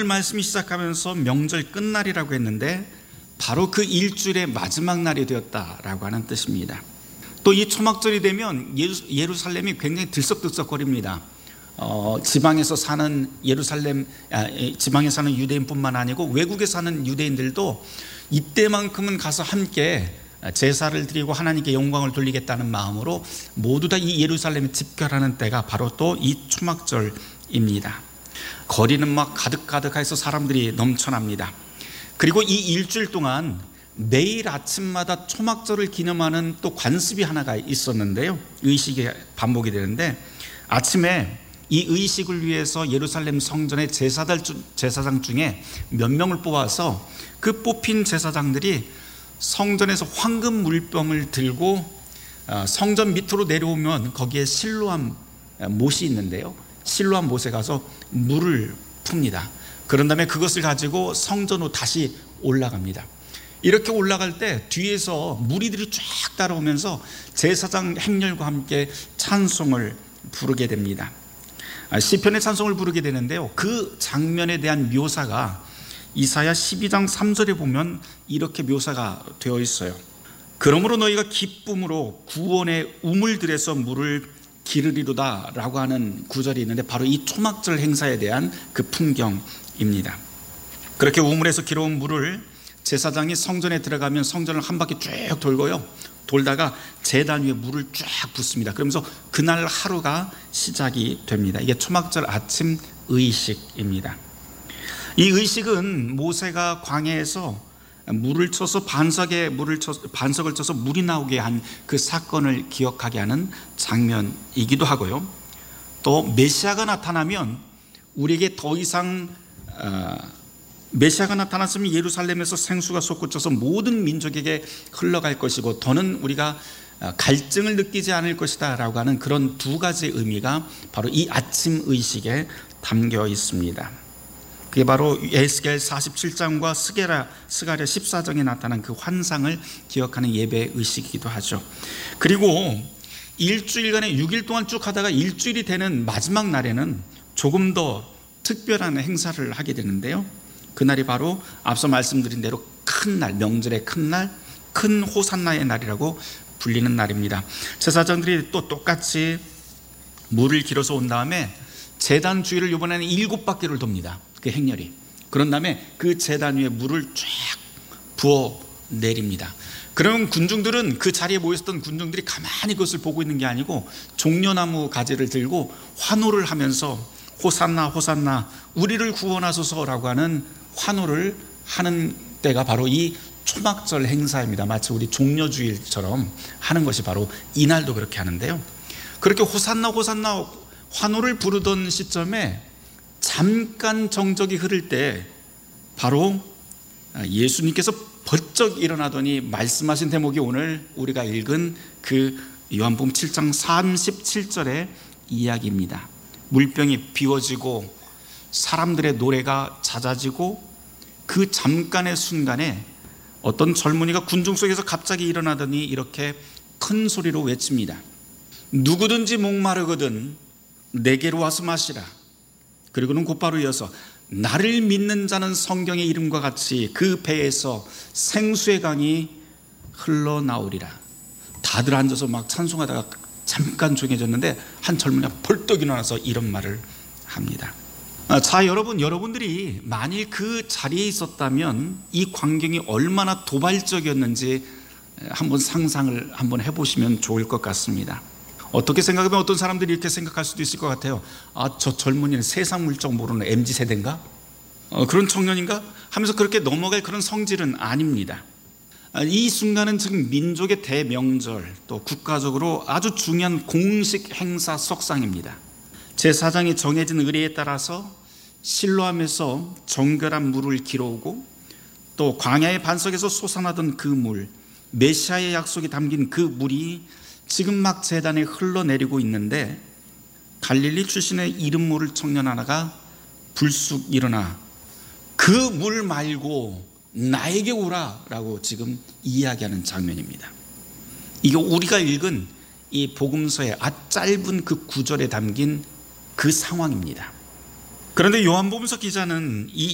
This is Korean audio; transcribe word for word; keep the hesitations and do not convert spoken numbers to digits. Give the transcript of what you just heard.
오늘 말씀이 시작하면서 명절 끝날이라고 했는데 바로 그 일주일의 마지막 날이 되었다라고 하는 뜻입니다. 또 이 초막절이 되면 예루살렘이 굉장히 들썩들썩거립니다. 어, 지방에서 사는 예루살렘 아, 지방에 사는 유대인뿐만 아니고 외국에 사는 유대인들도 이때만큼은 가서 함께 제사를 드리고 하나님께 영광을 돌리겠다는 마음으로 모두 다 이 예루살렘에 집결하는 때가 바로 또 이 초막절입니다. 거리는 막 가득가득해서 사람들이 넘쳐납니다. 그리고 이 일주일 동안 매일 아침마다 초막절을 기념하는 또 관습이 하나가 있었는데요. 의식이 반복이 되는데 아침에 이 의식을 위해서 예루살렘 성전의 제사장 중에 몇 명을 뽑아서 그 뽑힌 제사장들이 성전에서 황금 물병을 들고 성전 밑으로 내려오면 거기에 실로암 못이 있는데요. 실로암 못에 가서 물을 풉니다. 그런 다음에 그것을 가지고 성전으로 다시 올라갑니다. 이렇게 올라갈 때 뒤에서 무리들이 쫙 따라오면서 제사장 행렬과 함께 찬송을 부르게 됩니다. 시편의 찬송을 부르게 되는데요. 그 장면에 대한 묘사가 이사야 십이 장 삼 절에 보면 이렇게 묘사가 되어 있어요. 그러므로 너희가 기쁨으로 구원의 우물들에서 물을 기르리로다 라고 하는 구절이 있는데 바로 이 초막절 행사에 대한 그 풍경입니다. 그렇게 우물에서 기러온 물을 제사장이 성전에 들어가면 성전을 한 바퀴 쭉 돌고요, 돌다가 제단 위에 물을 쫙 붓습니다. 그러면서 그날 하루가 시작이 됩니다. 이게 초막절 아침 의식입니다. 이 의식은 모세가 광야에서 물을 쳐서 반석에 물을 쳐 반석을 쳐서 물이 나오게 한 그 사건을 기억하게 하는 장면이기도 하고요. 또 메시아가 나타나면 우리에게 더 이상 어, 메시아가 나타났으면 예루살렘에서 생수가 솟구쳐서 모든 민족에게 흘러갈 것이고 더는 우리가 갈증을 느끼지 않을 것이다 라고 하는 그런 두 가지 의미가 바로 이 아침 의식에 담겨 있습니다. 그게 바로 에스겔 사십칠 장과 스게라, 스가랴 십사 장에 나타난 그 환상을 기억하는 예배 의식이기도 하죠. 그리고 일주일간의 육 일 동안 쭉 하다가 일주일이 되는 마지막 날에는 조금 더 특별한 행사를 하게 되는데요. 그날이 바로 앞서 말씀드린 대로 큰 날, 명절의 큰 날, 큰 호산나의 날이라고 불리는 날입니다. 제사장들이 또 똑같이 물을 길어서 온 다음에 제단 주위를 이번에는 일곱 바퀴를 돕니다. 그 행렬이. 그런 다음에 그 제단 위에 물을 쫙 부어 내립니다. 그러면 군중들은, 그 자리에 모였던 군중들이 가만히 그것을 보고 있는 게 아니고 종려나무 가지를 들고 환호를 하면서 호산나 호산나 우리를 구원하소서라고 하는 환호를 하는 때가 바로 이 초막절 행사입니다. 마치 우리 종려주일처럼 하는 것이 바로 이날도 그렇게 하는데요. 그렇게 호산나 호산나 환호를 부르던 시점에 잠깐 정적이 흐를 때 바로 예수님께서 번쩍 일어나더니 말씀하신 대목이 오늘 우리가 읽은 그 요한복음 칠 장 삼십칠 절의 이야기입니다. 물병이 비워지고 사람들의 노래가 잦아지고 그 잠깐의 순간에 어떤 젊은이가 군중 속에서 갑자기 일어나더니 이렇게 큰 소리로 외칩니다. 누구든지 목마르거든 내게로 와서 마시라. 그리고는 곧바로 이어서 나를 믿는 자는 성경의 이름과 같이 그 배에서 생수의 강이 흘러나오리라. 다들 앉아서 막 찬송하다가 잠깐 조용해졌는데 한 젊은이가 벌떡 일어나서 이런 말을 합니다. 자, 여러분, 여러분들이 만일 그 자리에 있었다면 이 광경이 얼마나 도발적이었는지 한번 상상을 한번 해보시면 좋을 것 같습니다. 어떻게 생각하면 어떤 사람들이 이렇게 생각할 수도 있을 것 같아요. 아, 저 젊은이는 세상 물정 모르는 엠지 세대인가? 어, 그런 청년인가? 하면서 그렇게 넘어갈 그런 성질은 아닙니다. 이 순간은 지금 민족의 대명절, 또 국가적으로 아주 중요한 공식 행사 석상입니다. 제사장이 정해진 의례에 따라서 실로암에서 정결한 물을 길어오고 또 광야의 반석에서 솟아나던 그 물, 메시아의 약속이 담긴 그 물이 지금 막 제단에 흘러내리고 있는데 갈릴리 출신의 이름 모를 청년 하나가 불쑥 일어나 그 물 말고 나에게 오라라고 지금 이야기하는 장면입니다. 이게 우리가 읽은 이 복음서의 아주 짧은 그 구절에 담긴 그 상황입니다. 그런데 요한복음서 기자는 이